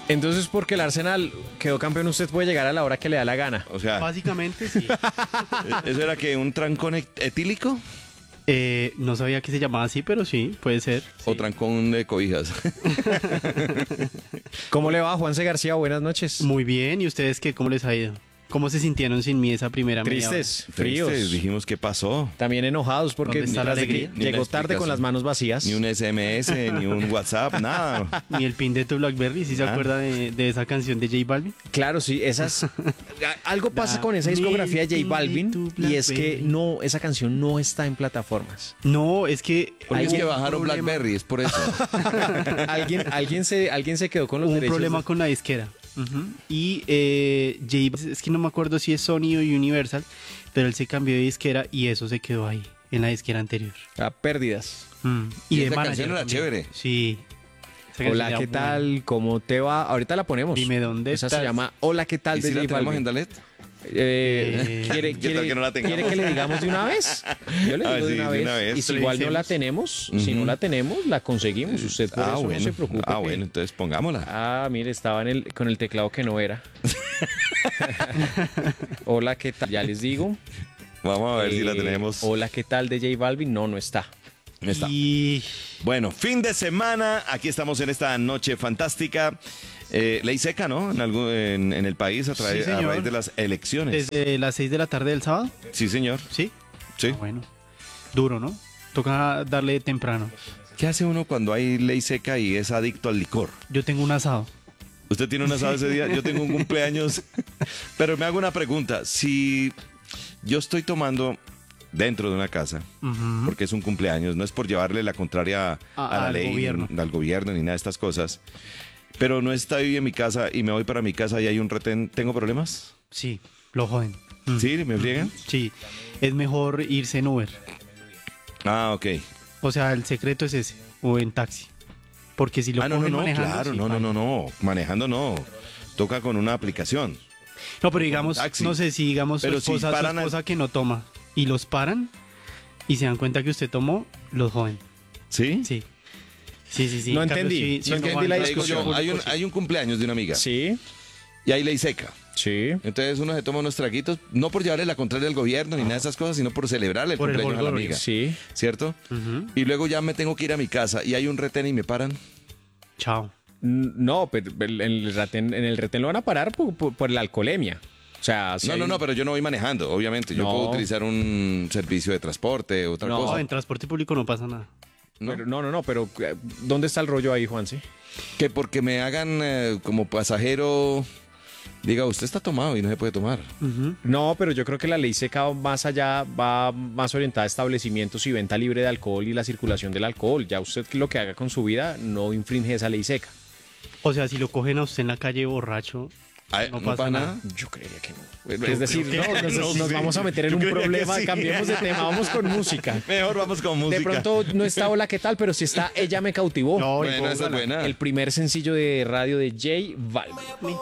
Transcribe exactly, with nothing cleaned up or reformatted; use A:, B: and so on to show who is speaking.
A: Entonces, porque el Arsenal quedó campeón, usted puede llegar a la hora que le da la gana.
B: O sea,
C: Básicamente, sí.
B: ¿eso era que un trancón et- etílico
C: Eh, no sabía que se llamaba así, pero sí, puede ser.
B: o
C: Sí.
B: trancón de cobijas?
A: ¿Cómo le va, Juanse García? Buenas noches.
C: Muy bien, ¿y ustedes qué? ¿Cómo les ha ido? ¿Cómo se sintieron sin mí esa primera media hora?
A: Tristes, fríos.
B: Tristes, dijimos, ¿qué pasó?
A: También enojados porque
C: ¿Dónde está la
A: desde que
C: alegría?
B: Ni una
A: llegó tarde con
B: explicación.
A: las manos vacías.
B: Ni un S M S, ni un WhatsApp, nada.
C: Ni el pin de tu Blackberry, ¿sí se
B: Ah.
C: acuerda de, de esa canción de J Balvin?
A: Claro, sí, esas... Algo pasa con esa
C: Dame
A: discografía de
C: el
A: J Balvin
C: pin de tu
A: y es que
C: Blackberry.
A: no, esa canción no está en plataformas.
C: No, es que...
B: Porque es
C: hubo
B: que
C: un
B: bajaron
C: problema-
B: BlackBerry, es por eso.
A: alguien, alguien, se, alguien se quedó con los
C: Hubo un
A: derechos.
C: problema
A: de-
C: con la disquera. Ujú. Y eh, J, es que no me acuerdo si es Sony o Universal, pero él se cambió de disquera y eso se quedó ahí, en la disquera anterior.
A: a pérdidas.
C: Mm.
B: Y
C: de
B: esa
C: manager
B: canción era
C: también.
B: chévere.
C: Sí. Esa canción
A: Hola,
C: era
A: ¿qué
C: buena.
A: tal? ¿Cómo te va? Ahorita la ponemos.
C: Dime dónde
A: Esa
C: estás.
A: se llama Hola, ¿qué tal?
B: ¿Y
A: de
B: si la
A: J
B: tenemos
A: Balvin.
B: en Dalet?
A: Eh,
C: Eh,
A: ¿quiere,
B: ¿qué tal
A: quiere-
B: que no la tengamos?
A: quiere que le digamos de una vez? Yo le
B: Ah,
A: digo de
B: sí,
A: una
B: de
A: vez.
B: una vez.
A: Y si igual no la
C: Revisemos.
A: tenemos, si no
B: Ujú.
A: la tenemos, la conseguimos. Usted por
B: Ah,
A: eso
B: bueno.
A: no se preocupe.
B: Ah,
A: que-
B: bueno, entonces pongámosla.
A: Ah, mire, estaba en el, con el teclado que no era. Hola, ¿qué tal? Ya les digo.
B: Vamos a ver si la
A: Eh,
B: tenemos.
A: Hola, ¿qué tal? De J Balvin. No, no está.
B: Ahí está.
C: Y
B: Bueno, fin de semana. Aquí estamos en esta noche fantástica. Eh, ley seca, ¿no? En, algún- en, en el país a, través-
C: Sí,
B: a
C: señor.
B: raíz de las elecciones.
C: desde las seis de la tarde del sábado,
B: Sí, señor.
C: ¿sí?
B: Sí.
C: Ah, bueno, duro, ¿no? Toca darle temprano.
B: ¿Qué hace uno cuando hay ley seca y es adicto al licor?
C: Yo tengo un asado.
B: ¿Usted tiene un asado ese día? Yo tengo un cumpleaños. Pero me hago una pregunta. Si yo estoy tomando dentro de una casa,
C: Ujú.
B: porque es un cumpleaños, no es por llevarle la contraria a,
C: A-
B: la
C: al
B: ley,
C: gobierno.
B: ni al gobierno, ni nada de estas cosas, pero no estoy en mi casa y me voy para mi casa y hay un retén, ¿tengo problemas?
C: Sí, lo joden. Mm.
B: ¿Sí? ¿Me friegan?
C: Sí, es mejor irse en Uber.
B: Ah, ok.
C: O sea, el secreto es ese, o en taxi. Porque si lo
B: Ah, no, no,
C: cogen
B: no,
C: manejando,
B: claro,
C: sí,
B: no, no,
C: paila.
B: no, no, manejando no, toca con una aplicación.
C: No, pero digamos,
B: taxi.
C: no sé si digamos
B: Pero
C: su
B: si
C: esposa, su
B: paran al-
C: esposa que no toma y los paran y se dan cuenta que usted tomó, los joden.
B: ¿Sí?
C: Sí. Sí, sí, sí.
A: No
C: En cambio,
A: entendí,
C: si- si
A: no
C: uno
A: entendí
C: va
A: la
C: en
B: Le digo
A: discusión.
B: yo, hay, un, hay un cumpleaños de una amiga
A: Sí,
B: y hay ley seca.
A: sí.
B: Entonces uno se toma unos traguitos, no por llevarle la contraria al gobierno ni nada de esas cosas, sino por celebrarle el
C: Por el
B: cumpleaños a la
C: folclore.
B: amiga.
A: Sí.
B: ¿Cierto?
C: Ujú.
B: Y luego ya me tengo que ir a mi casa y hay un retén y me paran.
C: Chao.
A: N- No, pero el- el retén- en el retén lo van a parar por, por- por la alcoholemia. O sea, si
B: No,
A: hay-
B: no, no, pero yo no voy manejando, obviamente. Yo
A: No.
B: puedo utilizar un servicio de transporte, otra
A: No.
C: No,
B: cosa.
C: en transporte público no pasa nada.
B: ¿no?
A: pero- no, no, no, pero eh, ¿dónde está el rollo ahí, Juanse?
B: Que porque me hagan eh, como pasajero, diga, usted está tomado y no se puede tomar.
C: Ujú.
A: No, pero yo creo que la ley seca va más allá, va más orientada a establecimientos y venta libre de alcohol y la circulación del alcohol. Ya usted lo que haga con su vida no infringe esa ley seca.
C: O sea, si lo cogen a usted en la calle borracho,
B: Ay,
C: no pasa nada.
A: Yo creería que no. Es decir, no, nos,
B: no
A: nos
B: sé.
A: vamos a meter en
B: Yo
A: un
B: creería que
A: problema,
B: sí.
A: cambiemos de tema, vamos con música.
B: Mejor vamos con música.
A: De pronto no está Hola, ¿qué tal? Pero sí está Ella me cautivó.
C: No, y
B: Bueno, esa es
C: póngala.
B: buena.
A: El primer sencillo de radio de J Balvin.